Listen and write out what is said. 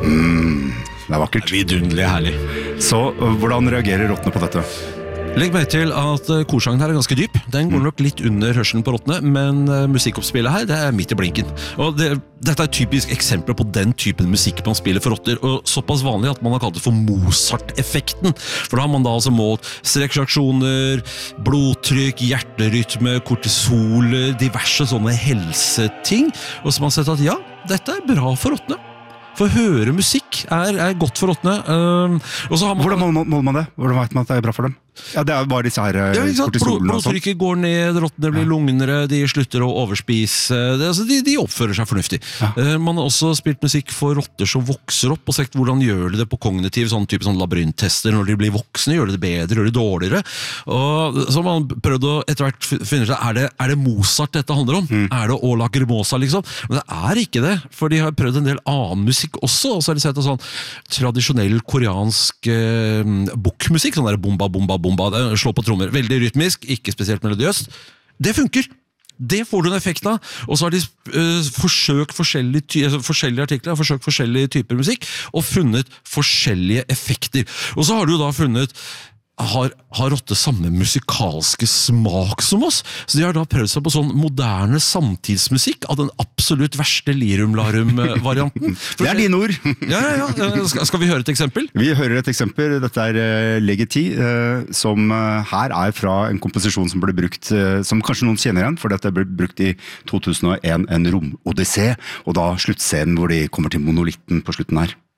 Det vakkert. Vidunderlig herlig. Så hvordan reagerer rottene på dette? Legg meg til at korsangen her ganske dyp. Den går nok litt under hørselen på rottene, men musikkoppspillet her, det midt i blinken. Og dette et typisk eksempel på den typen musikk man spiller for rotter, og såpass vanlig at man har kalt det for Mozart-effekten. For da har man da altså målt strekkreaksjoner, blodtrykk, hjerterytme, kortisol, diverse sånne helseting, og så har man sett at ja, dette bra for rottene. For å høre musikk godt for rottene. Hvordan måler man det? Hvordan vet man at det bra for dem? Ja, det bare disse her kortisolene og sånt. Blodtrykket går ned, rottene blir lugnere, de slutter å overspise. De oppfører seg fornuftig. Ja. Man har også spilt musikk for rotter som vokser opp, og sett hvordan gjør de det på kognitiv, sånn labyrinttester. Når de blir voksne, gjør de det bedre, gjør de dårligere. Og så har man prøvd å etter hvert finne ut, er det Mozart dette handler om? Er det Ola Grimosa, liksom? Men det ikke det, for de har prøvd en del annen musikk også, og så har de sett en sånn tradisjonell koreansk bookmusikk, sånn der bomba, bomba, bomba, slå på trommer, veldig rytmisk, ikke spesielt melodiøst. Det funker. Det får du en effekt av, og så har de forsøkt forskjellige artikler, forsøkt forskjellige typer musikk, og funnet forskjellige effekter. Og så har du da funnet har rotte samme musikalske smak som oss, så de har da prøvd seg på sånn moderne samtidsmusikk av den absolutt verste Lirum-Larum-varianten. Det dine ord. Ja. Skal vi høre et eksempel? Vi hører et eksempel. Dette Legeti, som her fra en komposisjon som ble brukt, som kanskje noen kjenner igjen, for dette ble brukt i 2001, en romodyssé, og da sluttscenen hvor de kommer til monolitten på slutten her.